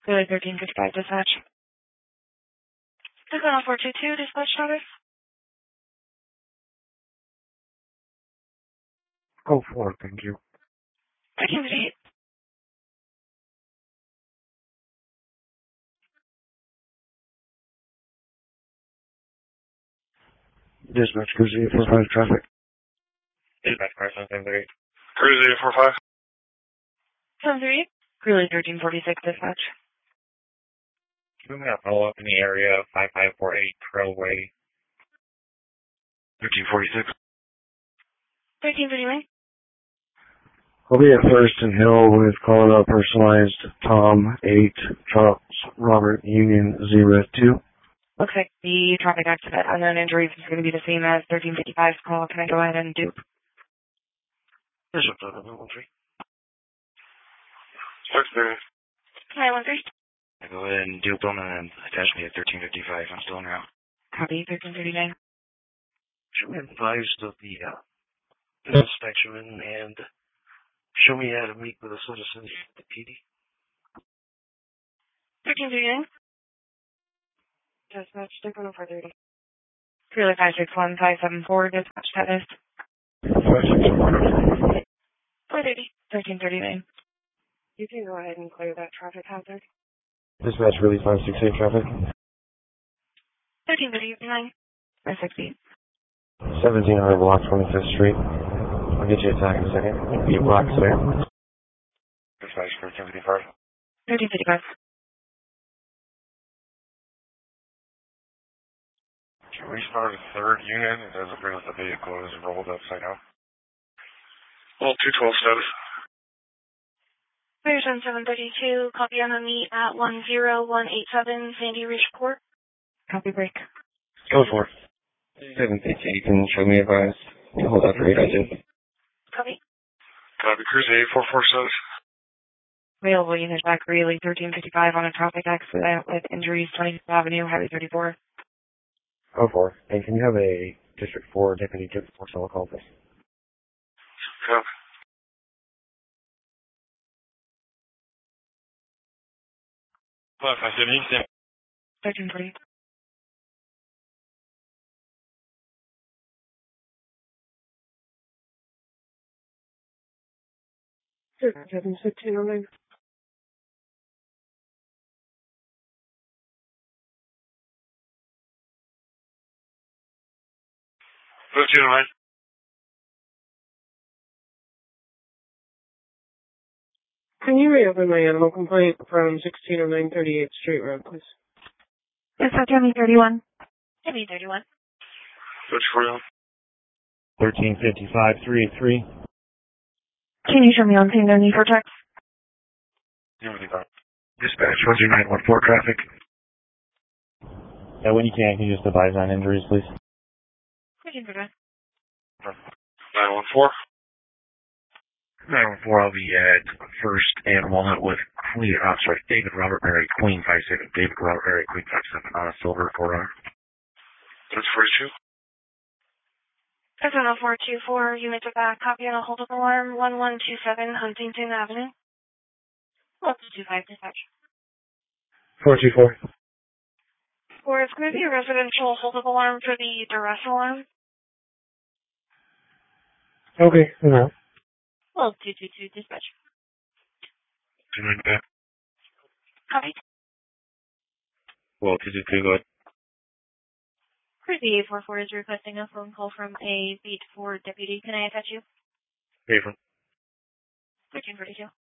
Really 1355 dispatch. 422 dispatch status. Go for it, thank you. 1358. Dispatch, Cruise 845 traffic. Dispatch, car 738. Cruise 845. 738. Really 1346 dispatch. Moving up, follow up in the area, 5548 Trailway. 1346. 1339. I'll be at First and Hill with calling out personalized Tom 8 Charles Robert Union 02. Looks like the traffic accident unknown injuries is going to be the same as 1355's call. Can I go ahead and dupe? Bishop 713. Starts there. 913. I go ahead and dupe them and then attach me at 1355. I'm still en route. Copy 1339. Should we advise of the inspection and show me how to meet with a citizen at the PD? 1339. Dispatch, stick on 430. Really 561574 dispatch status. 5614. 430. 1339. You can go ahead and clear that traffic hazard. Dispatch, really 568 traffic. 1339. 568. 1700 block 25th Street. I'll get you a tag in a second. 8 blocks there. Dispatch, 1355. 1355. Should we start a third unit? It does appear that the vehicle is rolled upside down. Well, 212 status. 732, copy on the meet at 10187 Sandy Ridge Court. Copy break. Go for it. 750, you can show me advice. Hold up for 802. Copy. Copy, Cruise 844 status. Available unit back Greeley 1355 on a traffic accident with injuries 25th Avenue, Highway 34. Go for it. And can you have a District 4 Deputy Jim Forcella call, please? Copy. 557. 1340. Sure, 71609. Can you reopen my animal complaint from 1609 38th Street Road, please? Yes, sir, Jimmy 31. Jimmy 31. Search for you. 1355 383. Can you show me on scene no need for checks? Dispatch 10914 traffic. Yeah, when you can you just advise on injuries, please? 1339. 914. 914, I'll be at First and Walnut with David Robert Mary Queen 57. David Robert Mary Queen 57 on a silver 4-hour. Search for you. 70424, unit to back, copy on a hold up alarm, 1127 Huntington Avenue. 1225 dispatch. 424. Or it's going to be a residential hold up alarm for the duress alarm. Okay, no. 12222 dispatch. 295. Copy. Well, 222, go ahead. Cruise 844 is requesting a phone call from a beat for deputy. Can I attach you? Pay for 1342.